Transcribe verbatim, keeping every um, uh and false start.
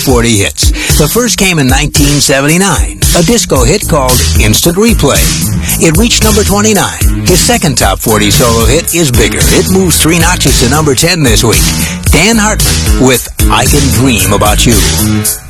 forty hits. The first came in nineteen seventy-nine, a disco hit called Instant Replay. It reached number twenty-nine. His second top forty solo hit is bigger. It moves three notches to number ten this week. Dan Hartman with I Can Dream About You.